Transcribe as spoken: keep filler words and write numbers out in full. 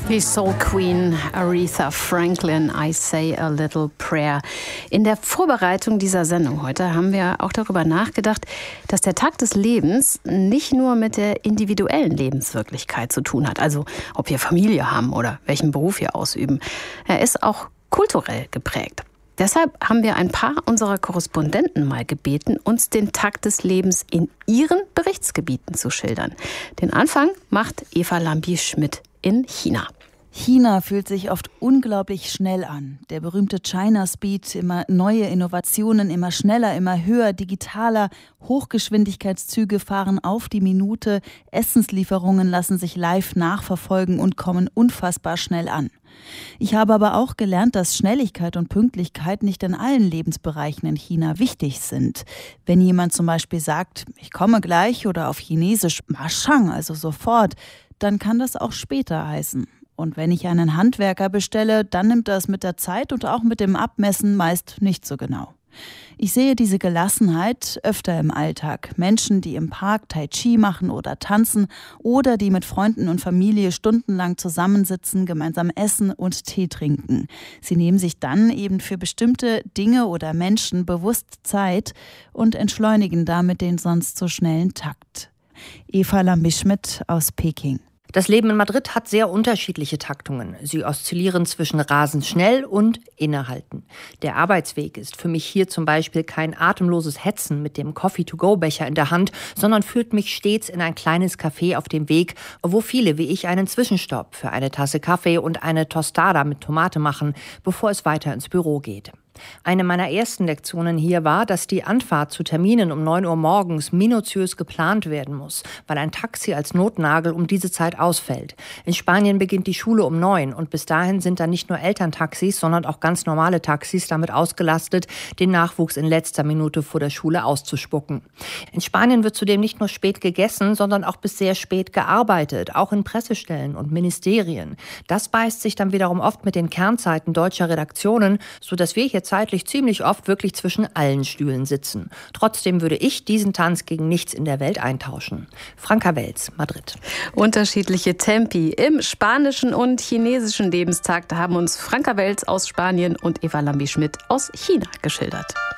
Die Soul Queen Aretha Franklin, I Say a Little Prayer. In der Vorbereitung dieser Sendung heute haben wir auch darüber nachgedacht, dass der Takt des Lebens nicht nur mit der individuellen Lebenswirklichkeit zu tun hat, also ob wir Familie haben oder welchen Beruf wir ausüben. Er ist auch kulturell geprägt. Deshalb haben wir ein paar unserer Korrespondenten mal gebeten, uns den Takt des Lebens in ihren Berichtsgebieten zu schildern. Den Anfang macht Eva Lambi-Schmidt in China. China fühlt sich oft unglaublich schnell an. Der berühmte China Speed, immer neue Innovationen, immer schneller, immer höher, digitaler. Hochgeschwindigkeitszüge fahren auf die Minute. Essenslieferungen lassen sich live nachverfolgen und kommen unfassbar schnell an. Ich habe aber auch gelernt, dass Schnelligkeit und Pünktlichkeit nicht in allen Lebensbereichen in China wichtig sind. Wenn jemand zum Beispiel sagt, ich komme gleich oder auf Chinesisch ma shang, also sofort, dann kann das auch später heißen. Und wenn ich einen Handwerker bestelle, dann nimmt er es mit der Zeit und auch mit dem Abmessen meist nicht so genau. Ich sehe diese Gelassenheit öfter im Alltag. Menschen, die im Park Tai Chi machen oder tanzen oder die mit Freunden und Familie stundenlang zusammensitzen, gemeinsam essen und Tee trinken. Sie nehmen sich dann eben für bestimmte Dinge oder Menschen bewusst Zeit und entschleunigen damit den sonst so schnellen Takt. Eva Lambi-Schmidt aus Peking. Das Leben in Madrid hat sehr unterschiedliche Taktungen. Sie oszillieren zwischen rasend schnell und innehalten. Der Arbeitsweg ist für mich hier zum Beispiel kein atemloses Hetzen mit dem Coffee-to-go-Becher in der Hand, sondern führt mich stets in ein kleines Café auf dem Weg, wo viele wie ich einen Zwischenstopp für eine Tasse Kaffee und eine Tostada mit Tomate machen, bevor es weiter ins Büro geht. Eine meiner ersten Lektionen hier war, dass die Anfahrt zu Terminen um neun Uhr morgens minutiös geplant werden muss, weil ein Taxi als Notnagel um diese Zeit ausfällt. In Spanien beginnt die Schule um neun und bis dahin sind dann nicht nur Elterntaxis, sondern auch ganz normale Taxis damit ausgelastet, den Nachwuchs in letzter Minute vor der Schule auszuspucken. In Spanien wird zudem nicht nur spät gegessen, sondern auch bis sehr spät gearbeitet, auch in Pressestellen und Ministerien. Das beißt sich dann wiederum oft mit den Kernzeiten deutscher Redaktionen, sodass wir hier zeitlich ziemlich oft wirklich zwischen allen Stühlen sitzen. Trotzdem würde ich diesen Tanz gegen nichts in der Welt eintauschen. Franka Welz, Madrid. Unterschiedliche Tempi im spanischen und chinesischen Lebenstakt haben uns Franka Welz aus Spanien und Eva Lambi-Schmidt aus China geschildert.